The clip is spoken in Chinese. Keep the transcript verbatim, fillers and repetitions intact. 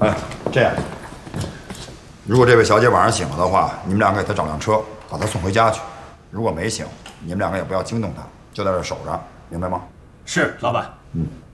哎，这样，如果这位小姐晚上醒了的话，你们两个给她找辆车，把她送回家去；如果没醒，你们两个也不要惊动她，就在这守着，明白吗？ 是，老板。 嗯。